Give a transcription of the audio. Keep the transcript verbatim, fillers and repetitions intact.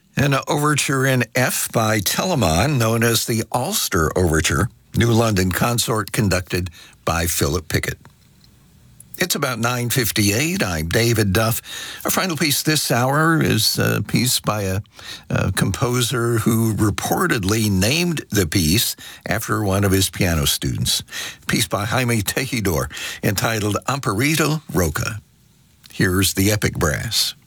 An overture in F by Telemann, known as the Ulster Overture, New London Consort, conducted by Philip Pickett. It's about nine fifty-eight. I'm David Duff. Our final piece this hour is a piece by a, a composer who reportedly named the piece after one of his piano students. A piece by Jaime Tejidor entitled Amparito Roca. Here's the Epic Brass.